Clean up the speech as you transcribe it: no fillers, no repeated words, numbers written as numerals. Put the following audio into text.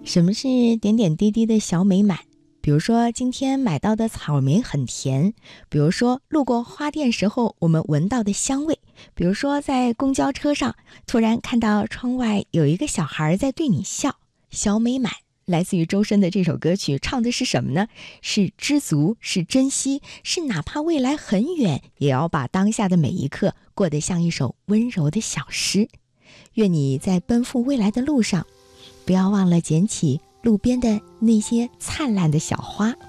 什么是点点滴滴的小美满？比如说今天买到的草莓很甜，比如说路过花店时候我们闻到的香味，比如说在公交车上突然看到窗外有一个小孩在对你笑。小美满来自于周深的这首歌曲，唱的是什么呢？是知足，是珍惜，是哪怕未来很远，也要把当下的每一刻过得像一首温柔的小诗。愿你在奔赴未来的路上，不要忘了捡起路边的那些灿烂的小花。